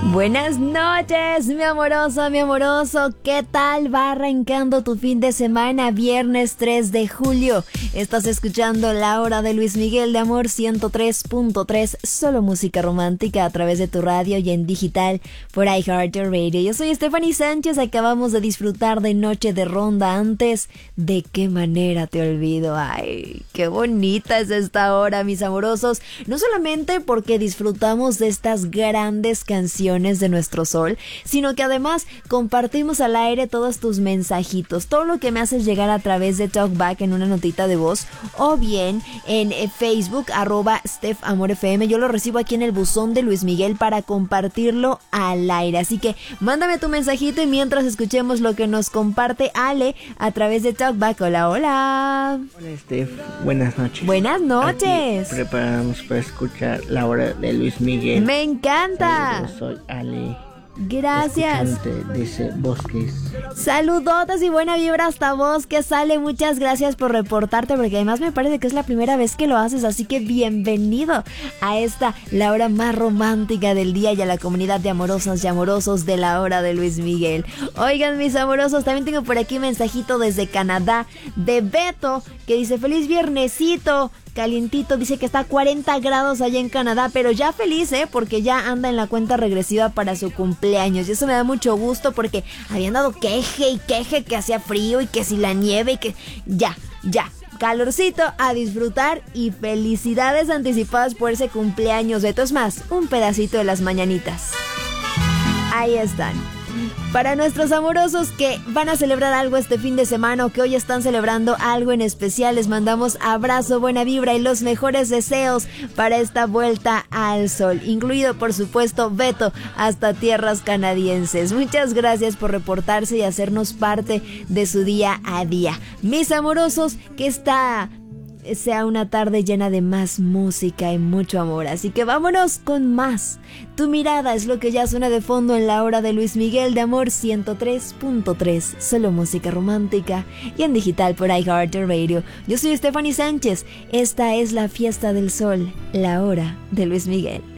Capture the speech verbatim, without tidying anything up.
Buenas noches, mi amoroso, mi amoroso. ¿Qué tal va arrancando tu fin de semana? Viernes tres de julio. Estás escuchando La Hora de Luis Miguel de Amor ciento tres punto tres. Solo música romántica a través de tu radio y en digital por iHeartRadio. Yo soy Stephanie Sánchez. Acabamos de disfrutar de Noche de Ronda. Antes, ¿de qué manera te olvido? Ay, qué bonita es esta hora, mis amorosos. No solamente porque disfrutamos de estas grandes canciones de nuestro sol, sino que además compartimos al aire todos tus mensajitos, todo lo que me haces llegar a través de Talkback en una notita de voz o bien en Facebook arroba Steph Amor F M. Yo lo recibo aquí en el buzón de Luis Miguel para compartirlo al aire, así que mándame tu mensajito y mientras escuchemos lo que nos comparte Ale a través de Talkback. Hola, hola. Hola Steph, buenas noches. Buenas noches. Aquí preparamos para escuchar La Hora de Luis Miguel. Me encanta. Saludos, soy Ale. Gracias. Dice Bosques. Saludotas y buena vibra hasta Bosques. Ale, muchas gracias por reportarte, porque además me parece que es la primera vez que lo haces, así que bienvenido a esta, la hora más romántica del día, y a la comunidad de amorosas y amorosos de La Hora de Luis Miguel. Oigan, mis amorosos, también tengo por aquí un mensajito desde Canadá de Beto, que dice: feliz viernesito, calientito. Dice que está a cuarenta grados allá en Canadá, pero ya feliz, ¿eh? Porque ya anda en la cuenta regresiva para su cumpleaños. Y eso me da mucho gusto, porque habían dado queje y queje que hacía frío y que si la nieve y que... Ya, ya. Calorcito a disfrutar y felicidades anticipadas por ese cumpleaños, Beto. Es más, un pedacito de las mañanitas. Ahí están. Para nuestros amorosos que van a celebrar algo este fin de semana o que hoy están celebrando algo en especial, les mandamos abrazo, buena vibra y los mejores deseos para esta vuelta al sol, incluido por supuesto Beto hasta tierras canadienses. Muchas gracias por reportarse y hacernos parte de su día a día. Mis amorosos, que esta sea una tarde llena de más música y mucho amor, así que vámonos con más. Tu mirada es lo que ya suena de fondo en La Hora de Luis Miguel de Amor ciento tres punto tres, solo música romántica y en digital por iHeartRadio. Yo soy Stephanie Sánchez, esta es la fiesta del sol, La Hora de Luis Miguel.